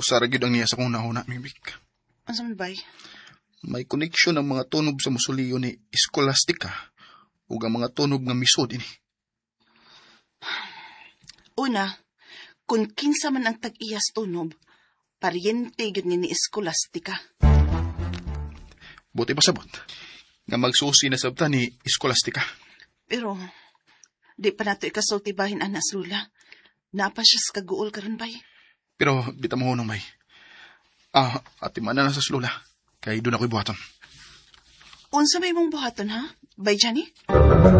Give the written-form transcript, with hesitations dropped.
Usara gyud ang niya sa kong nahuna, Mimik. Asa man bay? May koneksyon ang mga tunog sa musuliyo ni Scholastica ug ang mga tunog nga misod ini. Una, kung kinsa man ang tag-iyas tunob, paryente yun ni Scholastica. Buti pasabot nga magsusi na sabta ni Scholastica. Pero, di pa nato ikasulti bahin anas Lula. Napa siya sa kaguol karon bay. Pero bita mo hunong may. Ati man na sa slula. Kay doon ako'y buhaton. Unsa may mong buhaton ha? Bay Johnny?